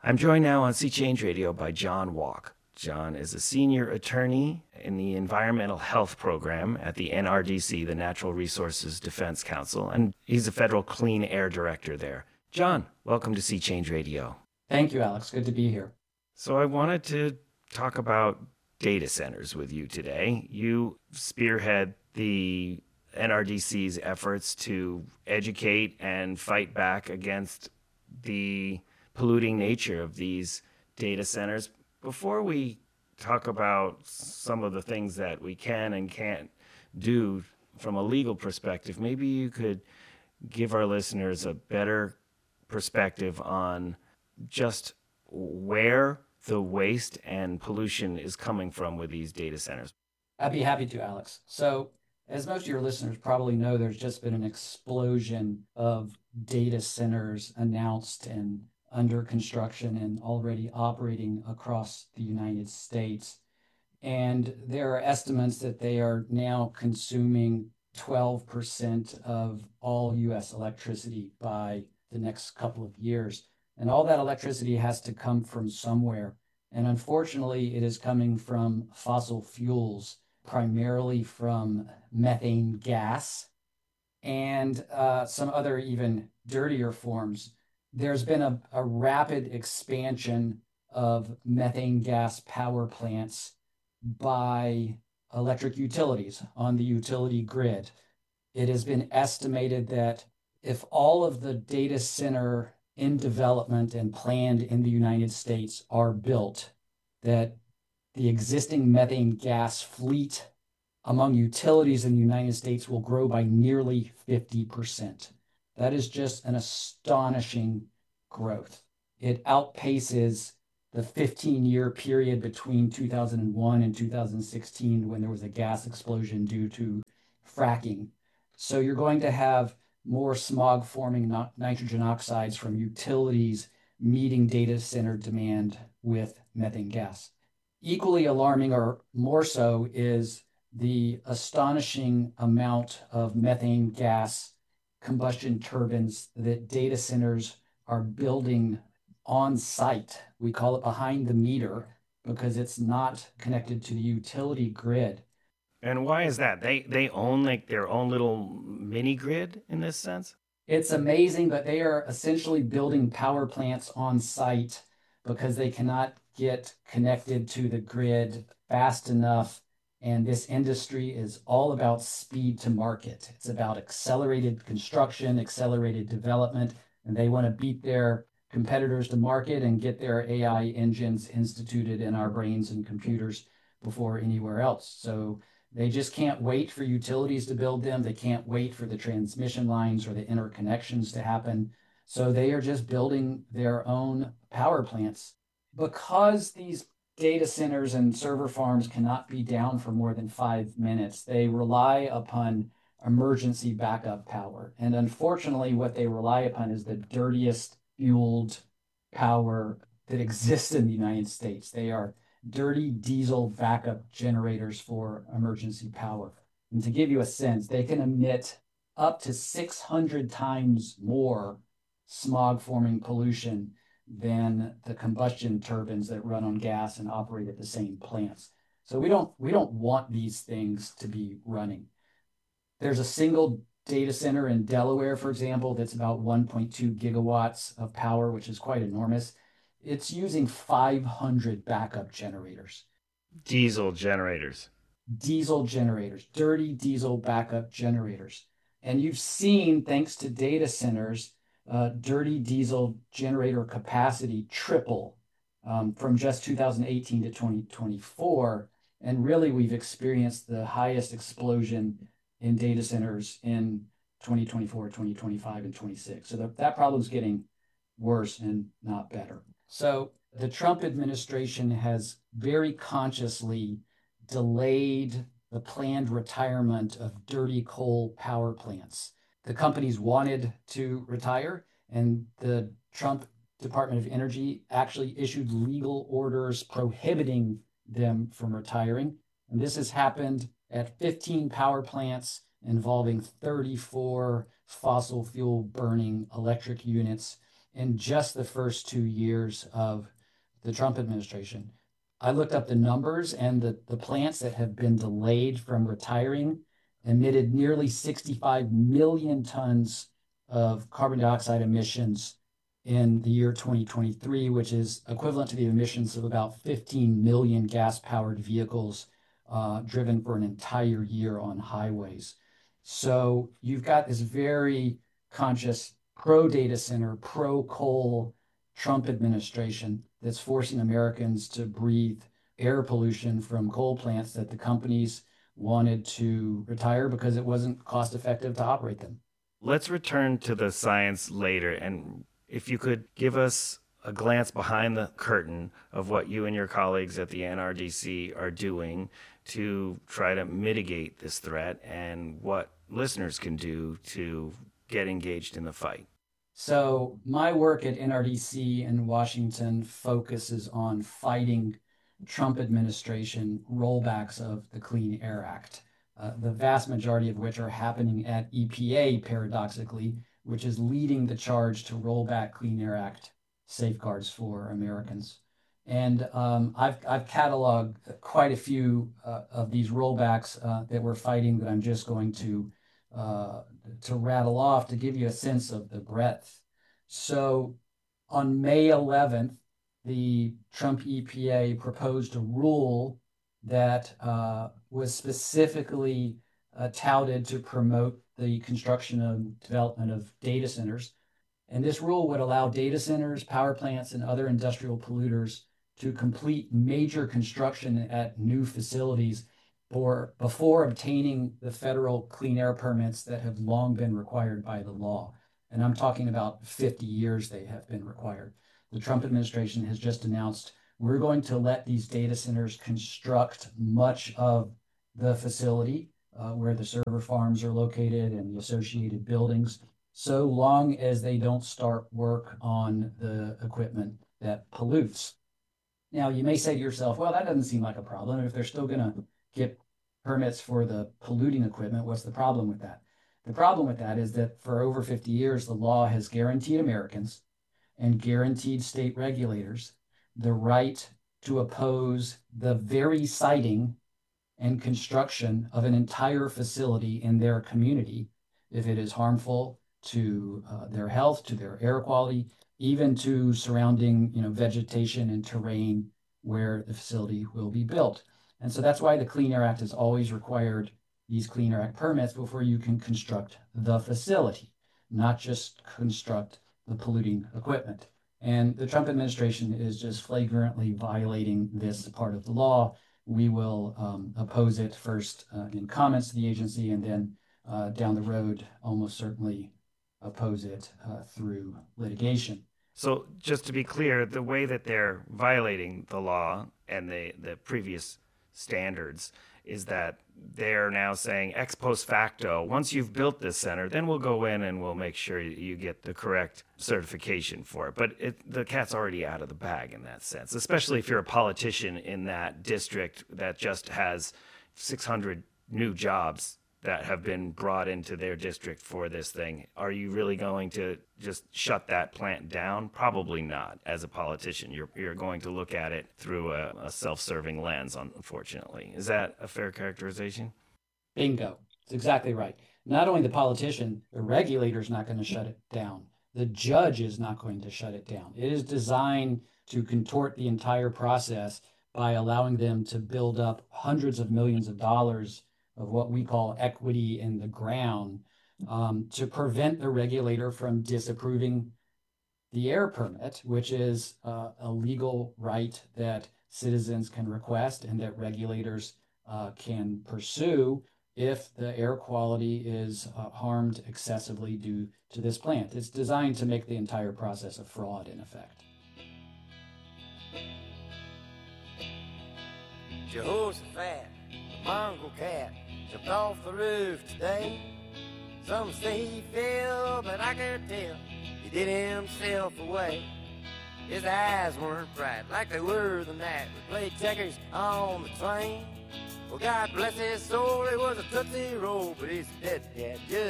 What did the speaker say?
I'm joined now on Sea Change Radio by John Walk. John is a senior attorney in the Environmental Health Program at the NRDC, the Natural Resources Defense Council, and he's a federal clean air director there. John, welcome to Sea Change Radio. Thank you, Alex. Good to be here. So I wanted to talk about data centers with you today. You spearhead the NRDC's efforts to educate and fight back against the polluting nature of these data centers. Before we talk about some of the things that we can and can't do from a legal perspective, maybe you could give our listeners a better perspective on just where the waste and pollution is coming from with these data centers. I'd be happy to, Alex. So, as most of your listeners probably know, there's just been an explosion of data centers announced and under construction and already operating across the United States. And there are estimates that they are now consuming 12% of all US electricity by the next couple of years. And all that electricity has to come from somewhere. And unfortunately, it is coming from fossil fuels, primarily from methane gas and some other even dirtier forms. There's been a rapid expansion of methane gas power plants by electric utilities on the utility grid. It has been estimated that if all of the data center in development and planned in the United States are built, that the existing methane gas fleet among utilities in the United States will grow by nearly 50%. That is just an astonishing growth. It outpaces the 15-year period between 2001 and 2016 when there was a gas explosion due to fracking. So you're going to have more smog-forming nitrogen oxides from utilities meeting data center demand with methane gas. Equally alarming, or more so, is the astonishing amount of methane gas combustion turbines that data centers are building on site. We call it behind the meter because it's not connected to the utility grid. And why is that? They own like their own little mini grid in this sense? It's amazing, but they are essentially building power plants on site because they cannot get connected to the grid fast enough. And this industry is all about speed to market. It's about accelerated construction, accelerated development, and they want to beat their competitors to market and get their AI engines instituted in our brains and computers before anywhere else. So they just can't wait for utilities to build them. They can't wait for the transmission lines or the interconnections to happen. So they are just building their own power plants. Because these data centers and server farms cannot be down for more than 5 minutes, they rely upon emergency backup power. And unfortunately, what they rely upon is the dirtiest fueled power that exists in the United States. They are dirty diesel backup generators for emergency power. And to give you a sense, they can emit up to 600 times more smog forming pollution than the combustion turbines that run on gas and operate at the same plants. So we don't want these things to be running. There's a single data center in Delaware, for example, that's about 1.2 gigawatts of power, which is quite enormous. It's using 500 backup generators. Diesel generators. Diesel generators, dirty diesel backup generators. And you've seen, thanks to data centers, dirty diesel generator capacity triple from just 2018 to 2024. And really, we've experienced the highest explosion in data centers in 2024, 2025, and 26. So that problem's getting worse and not better. So the Trump administration has very consciously delayed the planned retirement of dirty coal power plants. The companies wanted to retire, and the Trump Department of Energy actually issued legal orders prohibiting them from retiring. And this has happened at 15 power plants involving 34 fossil fuel burning electric units in just the first 2 years of the Trump administration. I looked up the numbers, and the plants that have been delayed from retiring emitted nearly 65 million tons of carbon dioxide emissions in the year 2023, which is equivalent to the emissions of about 15 million gas-powered vehicles driven for an entire year on highways. So you've got this very conscious pro-data center, pro-coal Trump administration that's forcing Americans to breathe air pollution from coal plants that the companies wanted to retire because it wasn't cost effective to operate them. Let's return to the science later, and if you could give us a glance behind the curtain of what you and your colleagues at the NRDC are doing to try to mitigate this threat and what listeners can do to get engaged in the fight. So my work at NRDC in Washington focuses on fighting Trump administration rollbacks of the Clean Air Act, the vast majority of which are happening at EPA, paradoxically, which is leading the charge to roll back Clean Air Act safeguards for Americans. And I've cataloged quite a few of these rollbacks that we're fighting that I'm just going to rattle off to give you a sense of the breadth. So on May 11th, the Trump EPA proposed a rule that was specifically touted to promote the construction and development of data centers. And this rule would allow data centers, power plants, and other industrial polluters to complete major construction at new facilities before obtaining the federal clean air permits that have long been required by the law. And I'm talking about 50 years they have been required. The Trump administration has just announced we're going to let these data centers construct much of the facility where the server farms are located and the associated buildings, so long as they don't start work on the equipment that pollutes. Now, you may say to yourself, well, that doesn't seem like a problem. If they're still going to get permits for the polluting equipment, what's the problem with that? The problem with that is that for over 50 years, the law has guaranteed Americans and guaranteed state regulators the right to oppose the very siting and construction of an entire facility in their community if it is harmful to their health, to their air quality, even to surrounding vegetation and terrain where the facility will be built. And so that's why the Clean Air Act has always required these Clean Air Act permits before you can construct the facility, not just construct the polluting equipment. And the Trump administration is just flagrantly violating this part of the law. We will oppose it first in comments to the agency, and then down the road, almost certainly oppose it through litigation. So just to be clear, the way that they're violating the law and the previous standards is that they're now saying ex post facto, once you've built this center, then we'll go in and we'll make sure you get the correct certification for it. But the cat's already out of the bag in that sense, especially if you're a politician in that district that just has 600 new jobs that have been brought into their district for this thing. Are you really going to just shut that plant down? Probably not. As a politician, you're going to look at it through a self-serving lens, unfortunately. Is that a fair characterization? Bingo. It's exactly right. Not only the politician, the regulator's not going to shut it down. The judge is not going to shut it down. It is designed to contort the entire process by allowing them to build up hundreds of millions of dollars of what we call equity in the ground to prevent the regulator from disapproving the air permit, which is a legal right that citizens can request and that regulators can pursue if the air quality is harmed excessively due to this plant. It's designed to make the entire process a fraud, in effect. Jehoshaphat, the mongrel cat, jumped off the roof today. Some say he fell, but I could tell he did himself away. His eyes weren't bright like they were the night we played checkers on the train. Well, God bless his soul, he was a Tootsie Roll, but he's a dead cat.